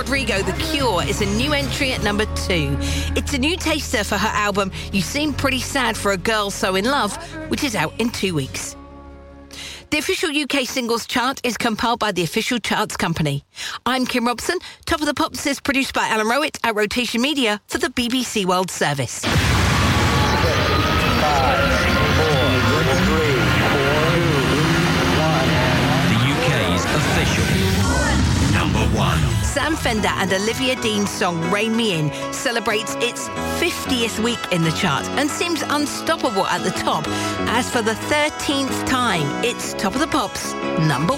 Rodrigo, The Cure, is a new entry at number 2. It's a new taster for her album You Seem Pretty Sad for a Girl So in Love, which is out in 2 weeks. The official UK singles chart is compiled by the Official Charts Company. I'm Kim Robson. Top of the Pops is produced by Alan Rowett at Rotation Media for the BBC World Service. 5, 4, 3, 2, 1. The UK's official number 1. Sam Fender and Olivia Dean's song Rein Me In celebrates its 50th week in the chart and seems unstoppable at the top. As for the 13th time, it's Top of the Pops number